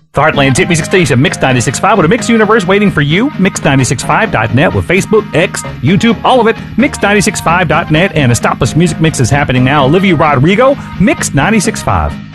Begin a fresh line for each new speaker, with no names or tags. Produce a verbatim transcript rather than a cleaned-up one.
The Heartland Hit Music Station, Mix ninety-six point five, with a Mix universe waiting for you. Mix ninety-six point five dot net with Facebook, X, YouTube, all of it. Mix ninety-six point five dot net, and Estopas Music Mix is happening now. Olivia Rodrigo, Mix ninety-six point five.